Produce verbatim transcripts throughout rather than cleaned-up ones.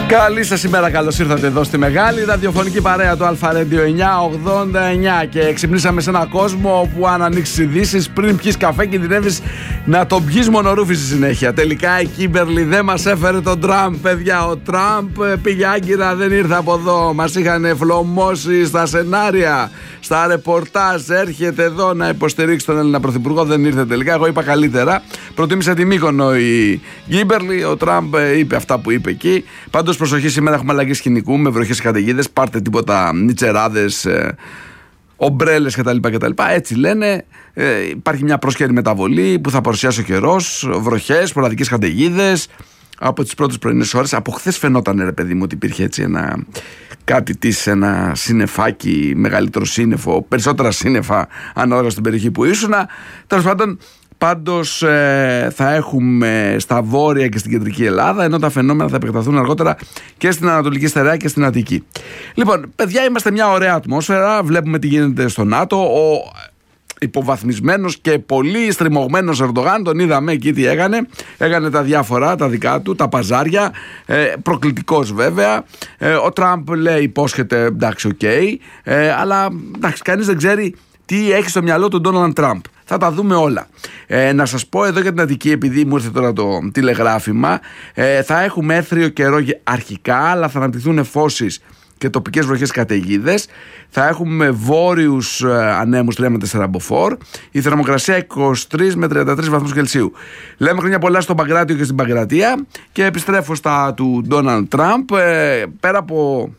Καλή σας ημέρα, καλώς ήρθατε εδώ στη μεγάλη ραδιοφωνική παρέα του Αλφα Radio εννιακόσια ογδόντα εννιά. Και ξυπνήσαμε σε έναν κόσμο όπου αν ανοίξεις ειδήσεις, πριν πιεις καφέ, κινδυνεύεις να τον πιεις μονορούφι στη συνέχεια. Τελικά η Κίμπερλι δεν μας έφερε τον Τραμπ, παιδιά. Ο Τραμπ πήγε άγκυρα, δεν ήρθε από εδώ. Μας είχαν φλωμώσει στα σενάρια, στα ρεπορτάζ. Έρχεται εδώ να υποστηρίξει τον Έλληνα Πρωθυπουργό, δεν ήρθε τελικά. Εγώ είπα καλύτερα. Προτίμησε τη Μύκονο η Κίμπερλι. Ο Τραμπ είπε αυτά που είπε εκεί. Πάντως προσοχή, σήμερα έχουμε αλλαγή σκηνικού με βροχές καταιγίδες. Πάρτε τίποτα νιτσεράδες, ε, ομπρέλες κτλ, κτλ. Έτσι λένε. Ε, υπάρχει μια πρόσκαιρη μεταβολή που θα παρουσιάσει ο καιρός. Βροχές, σποραδικές καταιγίδες από τις πρώτες πρωινές ώρες. Από χθες φαινόταν, ρε παιδί μου, ότι υπήρχε έτσι ένα κάτι της, ένα σύννεφάκι, μεγαλύτερο σύννεφο, περισσότερα σύννεφα ανάλογα στην περιοχή που ήσουν. Τέλος πάντων. Πάντως ε, θα έχουμε στα βόρεια και στην κεντρική Ελλάδα, ενώ τα φαινόμενα θα επεκταθούν αργότερα και στην Ανατολική Στερεά και στην Αττική. Λοιπόν, παιδιά, είμαστε μια ωραία ατμόσφαιρα. Βλέπουμε τι γίνεται στο ΝΑΤΟ. Ο υποβαθμισμένος και πολύ στριμωγμένος Ερντογάν, τον είδαμε εκεί τι έκανε. Έκανε τα διάφορα, τα δικά του, τα παζάρια. Ε, προκλητικός βέβαια. Ε, ο Τραμπ λέει, υπόσχεται, εντάξει, οκ. Okay, ε, αλλά εντάξει, κανείς δεν ξέρει τι έχει στο μυαλό του Ντόναλντ Τραμπ. Θα τα δούμε όλα. Ε, να σας πω εδώ για την Αττική, επειδή μου ήρθε τώρα το τηλεγράφημα, ε, θα έχουμε έθριο καιρό αρχικά, αλλά θα αναπτυχθούν εφώσεις και τοπικές βροχές καταιγίδες. Θα έχουμε βόρειους ε, ανέμους τρία με τέσσερα μποφόρ. Η θερμοκρασία είκοσι τρεις με τριάντα τρεις βαθμούς Κελσίου. Λέμε χρόνια πολλά στον Παγκράτιο και στην Παγκρατία. Και επιστρέφω στα του Ντόναλντ Τραμπ. Ε, πέρα από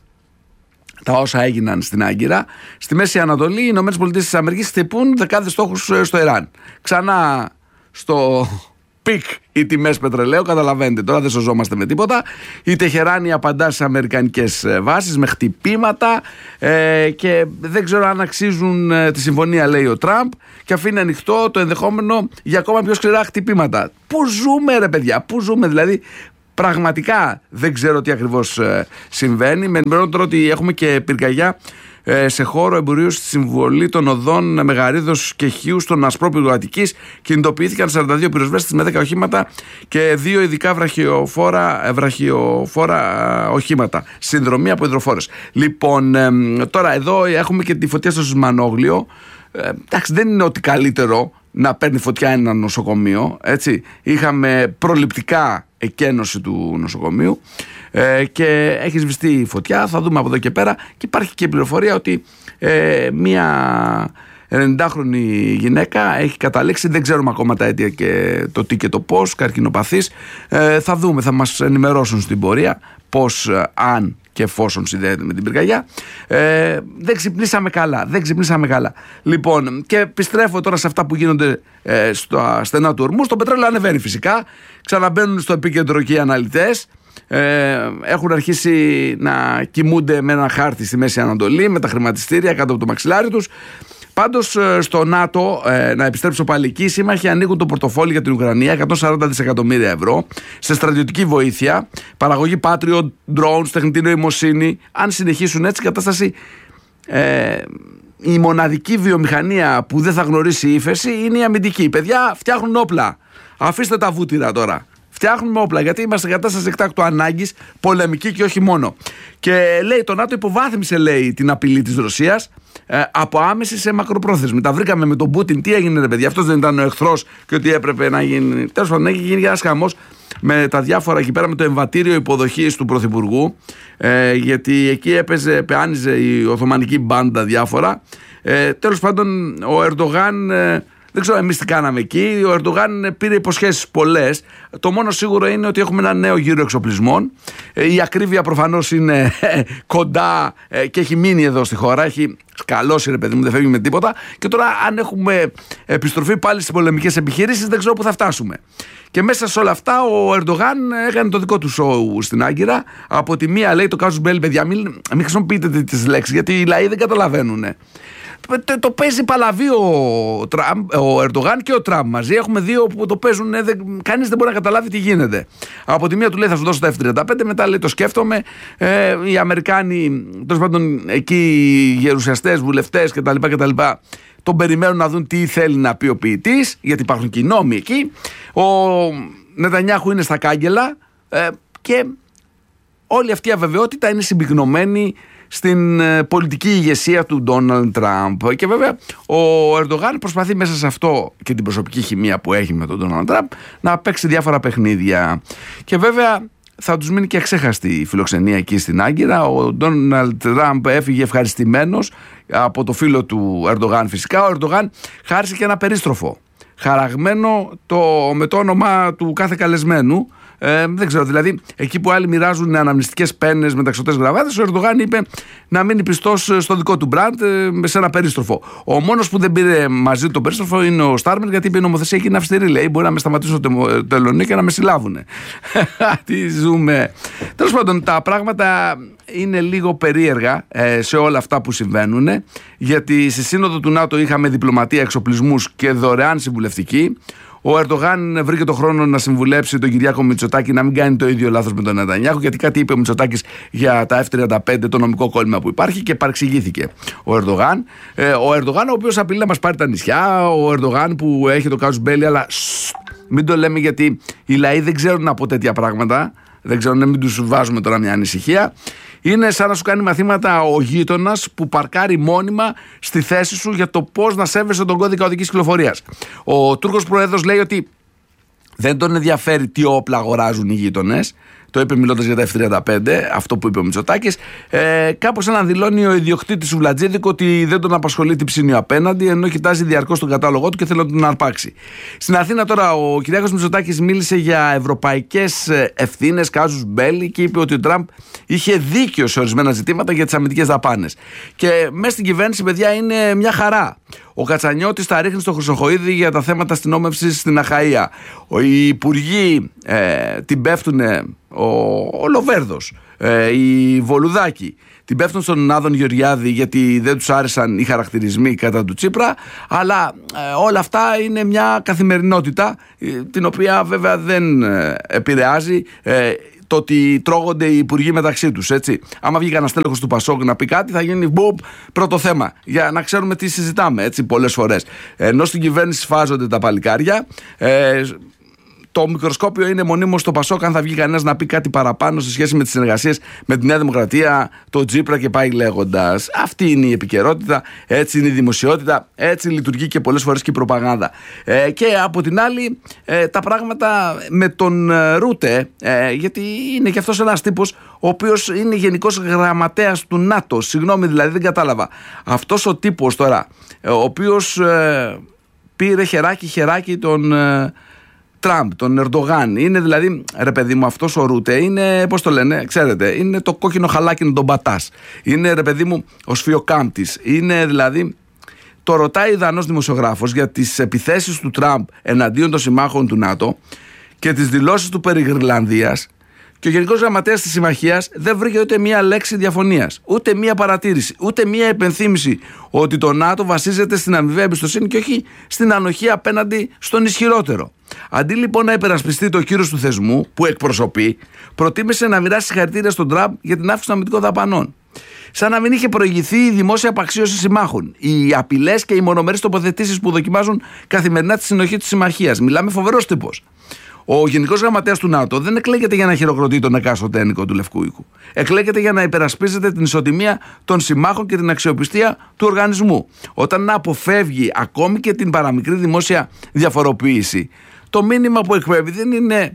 τα όσα έγιναν στην Άγκυρα, στη Μέση Ανατολή, οι Ηνωμένες Πολιτείες της Αμερικής χτυπούν δεκάδες στόχους στο Ιράν. Ξανά στο πικ οι τιμές πετρελαίου, καταλαβαίνετε, τώρα δεν σωζόμαστε με τίποτα. Η Τεχεράνη απαντά στις αμερικανικές βάσεις με χτυπήματα ε, και δεν ξέρω αν αξίζουν ε, τη συμφωνία, λέει ο Τραμπ, και αφήνει ανοιχτό το ενδεχόμενο για ακόμα πιο σκληρά χτυπήματα. Πού ζούμε, ρε παιδιά, πού ζούμε δηλαδή? Πραγματικά δεν ξέρω τι ακριβώς ε, συμβαίνει. Με ενημερώνω τώρα ότι έχουμε και πυρκαγιά ε, σε χώρο εμπορίου στη συμβολή των οδών Μεγαρίδος και Χίου στον Ασπρόπυργο Αττικής. Κινητοποιήθηκαν σαράντα δύο πυροσβέστες με δέκα οχήματα και δύο ειδικά βραχιοφόρα, βραχιοφόρα οχήματα. Συνδρομή από υδροφόρες. Λοιπόν, ε, τώρα εδώ έχουμε και τη φωτιά στο Σμανόγλιο. Ε, εντάξει, δεν είναι ότι καλύτερο να παίρνει φωτιά ένα νοσοκομείο, έτσι. Είχαμε προληπτικά εκένωση του νοσοκομείου ε, και έχει σβηστεί η φωτιά. Θα δούμε από εδώ και πέρα. Και υπάρχει και πληροφορία ότι ε, μία ενενηντάχρονη γυναίκα έχει καταλήξει, δεν ξέρουμε ακόμα τα αίτια και το τι και το πώς, καρκινοπαθής. Ε, θα δούμε, θα μας ενημερώσουν στην πορεία πώς, αν και εφόσον συνδέεται με την πυρκαγιά. Ε, δεν ξυπνήσαμε καλά. Δεν ξυπνήσαμε καλά. Λοιπόν, και επιστρέφω τώρα σε αυτά που γίνονται ε, στα στενά του ορμού. Το πετρέλαιο ανεβαίνει φυσικά. Ξαναμπαίνουν στο επίκεντρο και οι αναλυτές. Ε, έχουν αρχίσει να κοιμούνται με ένα χάρτη στη Μέση Ανατολή, με τα χρηματιστήρια κάτω από το μαξιλάρι τους. Πάντως στο ΝΑΤΟ, ε, να επιστρέψω πάλι εκεί, οι σύμμαχοι ανοίγουν το πορτοφόλι για την Ουκρανία, εκατόν σαράντα δισεκατομμύρια ευρώ, σε στρατιωτική βοήθεια, παραγωγή Patriot, drones, τεχνητή νοημοσύνη. Αν συνεχίσουν έτσι, η κατάσταση, ε, η μοναδική βιομηχανία που δεν θα γνωρίσει ύφεση είναι η αμυντική. Παιδιά, φτιάχνουν όπλα. Αφήστε τα βούτυρα τώρα. Φτιάχνουμε όπλα, γιατί είμαστε σε κατάσταση εκτάκτου ανάγκης, πολεμική και όχι μόνο. Και λέει, το ΝΑΤΟ υποβάθμισε, λέει, την απειλή της Ρωσίας ε, από άμεση σε μακροπρόθεσμη. Τα βρήκαμε με τον Πούτιν. Τι έγινε, ρε παιδιά? Αυτός δεν ήταν ο εχθρός και ότι έπρεπε να γίνει? Τέλος πάντων, έχει γίνει ένας χαμός με τα διάφορα εκεί πέρα, με το εμβατήριο υποδοχής του Πρωθυπουργού. Ε, γιατί εκεί έπαιζε, πεάνιζε η Οθωμανική μπάντα διάφορα. Ε, τέλος πάντων, ο Ερντογάν. Ε, Δεν ξέρω εμείς τι κάναμε εκεί. Ο Ερντογάν πήρε υποσχέσεις πολλές. Το μόνο σίγουρο είναι ότι έχουμε ένα νέο γύρο εξοπλισμών. Η ακρίβεια προφανώς είναι κοντά και έχει μείνει εδώ στη χώρα. Έχει σκαλώσει, ρε παιδί μου, δεν φεύγει με τίποτα. Και τώρα, αν έχουμε επιστροφή πάλι στις πολεμικές επιχειρήσεις, δεν ξέρω πού θα φτάσουμε. Και μέσα σε όλα αυτά, ο Ερντογάν έκανε το δικό του σοου στην Άγκυρα. Από τη μία λέει το κάζους μπέλ, παιδιά, μην, μην χρησιμοποιείτε τις λέξεις, γιατί οι λαοί δεν καταλαβαίνουν. Το, το παίζει παλαβή ο, Τραμπ, ο Ερντογάν και ο Τραμπ μαζί. Έχουμε δύο που το παίζουν, δεν, κανείς δεν μπορεί να καταλάβει τι γίνεται. Από τη μία του λέει θα σου δώσω τα εφ τριάντα πέντε, μετά λέει το σκέφτομαι. Ε, οι Αμερικάνοι, τέλος πάντων εκεί οι γερουσιαστές, βουλευτές κτλ. κτλ. Τον περιμένουν να δουν τι θέλει να πει ο ποιητής, γιατί υπάρχουν και οι νόμοι εκεί. Ο Νετανιάχου είναι στα κάγκελα ε, και όλη αυτή η αβεβαιότητα είναι συμπυκνωμένη στην πολιτική ηγεσία του Ντόναλντ Τραμπ. Και βέβαια ο Ερντογάν προσπαθεί μέσα σε αυτό και την προσωπική χημεία που έχει με τον Ντόναλντ Τραμπ να παίξει διάφορα παιχνίδια. Και βέβαια θα τους μείνει και αξέχαστη η φιλοξενία εκεί στην Άγκυρα. Ο Ντόναλντ Τραμπ έφυγε ευχαριστημένος από το φίλο του Ερντογάν φυσικά. Ο Ερντογάν χάρισε και ένα περίστροφο χαραγμένο το, με το όνομα του κάθε καλεσμένου. Ε, δεν ξέρω, δηλαδή εκεί που άλλοι μοιράζουν αναμνηστικές πένες με ταξιωτές γραβάτες, ο Ερντογάν είπε να μείνει πιστός στο δικό του μπραντ ε, σε ένα περίστροφο. Ο μόνος που δεν πήρε μαζί του το περίστροφο είναι ο Στάρμερ, γιατί είπε η νομοθεσία εκεί είναι αυστηρή. Λέει: μπορεί να με σταματήσουν το τελωνίο και να με συλλάβουν. Τι ζούμε. Τέλος πάντων, τα πράγματα είναι λίγο περίεργα ε, σε όλα αυτά που συμβαίνουν, γιατί στη σύνοδο του ΝΑΤΟ είχαμε διπλωματία, εξοπλισμούς και δωρεάν συμβουλευτική. Ο Ερντογάν βρήκε το χρόνο να συμβουλέψει τον Κυριάκο Μητσοτάκη να μην κάνει το ίδιο λάθος με τον Νετανιάχου, γιατί κάτι είπε ο Μητσοτάκης για τα εφ τριάντα πέντε, το νομικό κόλλημα που υπάρχει, και παρεξηγήθηκε ο Ερντογάν. Ε, ο Ερντογάν, ο οποίος απειλεί να μας πάρει τα νησιά, ο Ερντογάν που έχει το κάζους μπέλι, αλλά σ, μην το λέμε γιατί οι λαοί δεν ξέρουν από τέτοια πράγματα. Δεν ξέρω, να μην τους βάζουμε τώρα μια ανησυχία. Είναι σαν να σου κάνει μαθήματα ο γείτονας που παρκάρει μόνιμα στη θέση σου για το πώς να σέβεσαι τον κώδικα οδικής κυκλοφορίας. Ο Τούρκος Πρόεδρος λέει ότι δεν τον ενδιαφέρει τι όπλα αγοράζουν οι γείτονες. Το είπε μιλώντας για τα εφ τριάντα πέντε, αυτό που είπε ο Μητσοτάκης. Ε, κάπως σαν να δηλώνει ο ιδιοκτήτης του Βλατζίδικο ότι δεν τον απασχολεί τι ψήνει απέναντι, ενώ κοιτάζει διαρκώς τον κατάλογό του και θέλει να τον αρπάξει. Στην Αθήνα τώρα ο Κυριάκος Μητσοτάκης μίλησε για ευρωπαϊκές ευθύνες, κάζους μπέλι, και είπε ότι ο Τραμπ είχε δίκιο σε ορισμένα ζητήματα για τις αμυντικές δαπάνες. Και μέσα στην κυβέρνηση, παιδιά, είναι μια χαρά. Ο Κατσανιώτης τα ρίχνει στο Χρυσοχοΐδη για τα θέματα αστυνόμευσης στην Αχαΐα. Οι υπουργοί ε, την πέφτουνε, ο, ο Λοβέρδος, ε, η Βολουδάκη, την πέφτουν στον Άδων Γεωργιάδη γιατί δεν τους άρεσαν οι χαρακτηρισμοί κατά του Τσίπρα. Αλλά ε, όλα αυτά είναι μια καθημερινότητα, ε, την οποία βέβαια δεν ε, επηρεάζει ε, το ότι τρώγονται οι υπουργοί μεταξύ τους, έτσι. Άμα βγει κανένας τέλεχος του Πασόκ να πει κάτι, θα γίνει μπουμ, πρώτο θέμα. Για να ξέρουμε τι συζητάμε, έτσι, πολλές φορές. Ενώ στην κυβέρνηση σφάζονται τα παλικάρια. Ε, Το μικροσκόπιο είναι μονίμως στο Πασόκ αν θα βγει κανένας να πει κάτι παραπάνω σε σχέση με τις συνεργασίες με τη Νέα Δημοκρατία, το Τσίπρα και πάει λέγοντας. Αυτή είναι η επικαιρότητα, έτσι είναι η δημοσιότητα, έτσι λειτουργεί και πολλές φορές και η προπαγάνδα. Ε, και από την άλλη, ε, τα πράγματα με τον ε, Ρούτε, ε, γιατί είναι και αυτός ένας τύπος ο οποίος είναι γενικός γραμματέας του ΝΑΤΟ. Συγγνώμη, δηλαδή δεν κατάλαβα. Αυτός ο τύπος τώρα, ε, ο οποίος ε, πήρε χεράκι χεράκι τον Ε, Τραμπ, τον Ερντογάν. Είναι δηλαδή, ρε παιδί μου, αυτός ο Ρούτε είναι, πώς το λένε, ξέρετε, είναι το κόκκινο χαλάκι να τον πατάς. Είναι, ρε παιδί μου, ο σφιοκάμπτης. Είναι δηλαδή, το ρωτάει δανός δημοσιογράφος για τις επιθέσεις του Τραμπ εναντίον των συμμάχων του ΝΑΤΟ και τις δηλώσεις του περί Γρυλανδίας, και ο Γενικός Γραμματέας της Συμμαχίας δεν βρήκε ούτε μία λέξη διαφωνίας, ούτε μία παρατήρηση, ούτε μία επενθύμηση ότι το ΝΑΤΟ βασίζεται στην αμοιβαία εμπιστοσύνη και όχι στην ανοχή απέναντι στον ισχυρότερο. Αντί λοιπόν να υπερασπιστεί το κύρος του θεσμού που εκπροσωπεί, προτίμησε να μοιράσει συγχαρητήρια στον Τραμπ για την αύξηση των αμυντικών δαπανών. Σαν να μην είχε προηγηθεί η δημόσια απαξίωση συμμάχων, οι απειλές και οι μονομερείς τοποθετήσεις που δοκιμάζουν καθημερινά τη συνοχή της συμμαχίας. Μιλάμε φοβερός τύπος. Ο Γενικός Γραμματέας του ΝΑΤΟ δεν εκλέγεται για να χειροκροτεί τον εκάστοτε ένικο του Λευκού Οίκου. Εκλέγεται για να υπερασπίζεται την ισοτιμία των συμμάχων και την αξιοπιστία του οργανισμού. Όταν να αποφεύγει ακόμη και την παραμικρή δημόσια διαφοροποίηση, το μήνυμα που εκπέμπει δεν είναι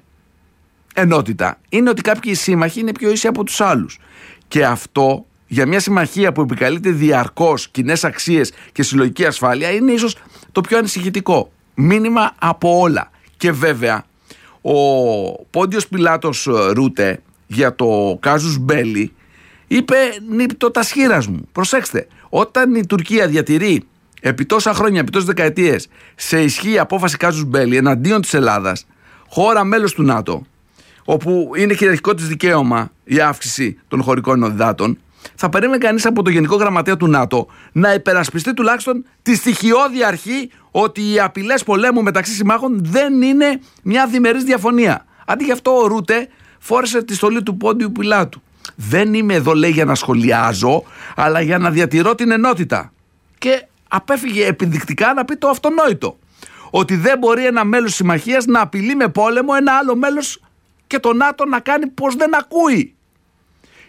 ενότητα. Είναι ότι κάποιοι σύμμαχοι είναι πιο ίσοι από τους άλλους. Και αυτό για μια συμμαχία που επικαλείται διαρκώς κοινές αξίες και συλλογική ασφάλεια είναι ίσως το πιο ανησυχητικό μήνυμα από όλα. Και βέβαια, ο Πόντιος Πιλάτος Ρούτε για το κάζους μπέλι είπε νύπτω τα σχήρας μου. Προσέξτε, όταν η Τουρκία διατηρεί επί τόσα χρόνια, επί τόσες δεκαετίες σε ισχύ απόφαση κάζους μπέλι εναντίον της Ελλάδας, χώρα μέλος του ΝΑΤΟ, όπου είναι κυριαρχικό της δικαίωμα η αύξηση των χωρικών υδάτων, θα περίμενε κανείς από το Γενικό Γραμματέα του ΝΑΤΟ να υπερασπιστεί τουλάχιστον τη στοιχειώδη αρχή ότι οι απειλές πολέμου μεταξύ συμμάχων δεν είναι μια διμερής διαφωνία. Αντί γι' αυτό ο Ρούτε φόρεσε τη στολή του Πόντιου Πιλάτου. Δεν είμαι εδώ, λέει, για να σχολιάζω, αλλά για να διατηρώ την ενότητα. Και απέφυγε επιδεικτικά να πει το αυτονόητο. Ότι δεν μπορεί ένα μέλος της συμμαχίας να απειλεί με πόλεμο ένα άλλο μέλος και το ΝΑΤΟ να κάνει πως δεν ακούει.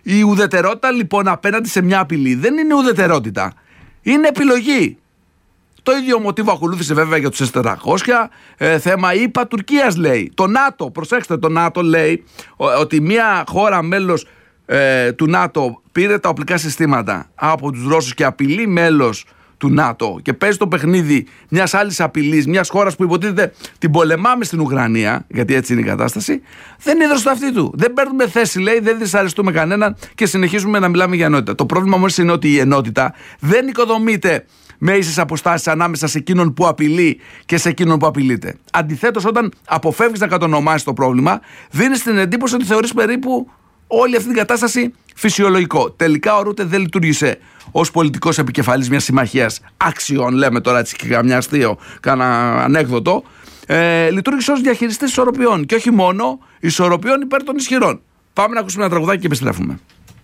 Η ουδετερότητα λοιπόν απέναντι σε μια απειλή δεν είναι ουδετερότητα. Είναι επιλογή. Το ίδιο μοτίβο ακολούθησε βέβαια για τους ες τετρακόσια, ε, θέμα ΗΠΑ Τουρκίας λέει. Το ΝΑΤΟ, προσέξτε, το ΝΑΤΟ λέει ότι μια χώρα μέλος ε, του ΝΑΤΟ πήρε τα οπλικά συστήματα από τους Ρώσους και απειλεί μέλος του ΝΑΤΟ και παίζει το παιχνίδι μιας άλλης απειλής, μιας χώρας που υποτίθεται την πολεμάμε στην Ουκρανία, γιατί έτσι είναι η κατάσταση, δεν είναι στο αυτί του. Δεν παίρνουμε θέση, λέει, δεν δυσαρεστούμε κανέναν και συνεχίζουμε να μιλάμε για ενότητα. Το πρόβλημα όμως είναι ότι η ενότητα δεν οικοδομείται με ίσες αποστάσεις ανάμεσα σε εκείνον που απειλεί και σε εκείνον που απειλείται. Αντιθέτως, όταν αποφεύγεις να κατονομάσεις το πρόβλημα, δίνεις την εντύπωση ότι θεωρείς περίπου όλη αυτή την κατάσταση φυσιολογικό. Τελικά ο Ρούτε δεν λειτουργήσε ως πολιτικός επικεφαλής μιας συμμαχίας αξιών, λέμε τώρα έτσι και καμιά αστείο, κάνα ανέκδοτο. Ε, λειτουργήσε ως διαχειριστής ισορροπιών και όχι μόνο ισορροπιών υπέρ των ισχυρών. Πάμε να ακούσουμε ένα τραγουδάκι και επιστρέφουμε.